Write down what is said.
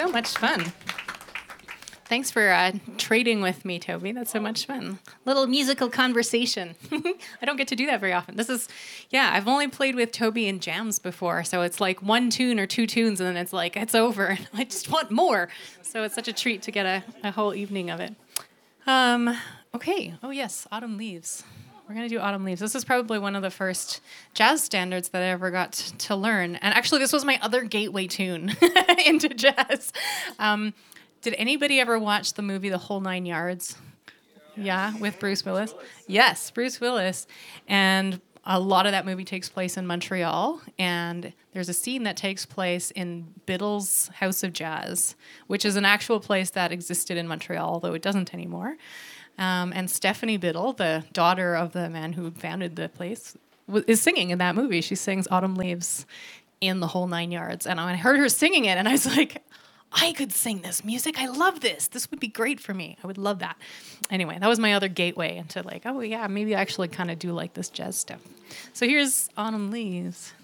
so much fun. Thanks for trading with me, Toby. That's so much fun. Little musical conversation. I don't get to do that very often. I've only played with Toby in jams before, so it's like one tune or two tunes, and then it's like, it's over, and I just want more. So it's such a treat to get a whole evening of it. Okay. Oh, yes, Autumn Leaves. We're going to do Autumn Leaves. This is probably one of the first jazz standards that I ever got to learn. And actually, this was my other gateway tune into jazz. Did anybody ever watch the movie The Whole Nine Yards? Yeah, with Bruce Willis? Yes, Bruce Willis. And a lot of that movie takes place in Montreal. And there's a scene that takes place in Biddle's House of Jazz, which is an actual place that existed in Montreal, although it doesn't anymore. And Stephanie Biddle, the daughter of the man who founded the place, is singing in that movie. She sings Autumn Leaves in The Whole Nine Yards. And I heard her singing it, and I was like, I could sing this music. I love this. This would be great for me. I would love that. Anyway, that was my other gateway into like, oh yeah, maybe I actually kind of do like this jazz stuff. So here's Autumn Leaves.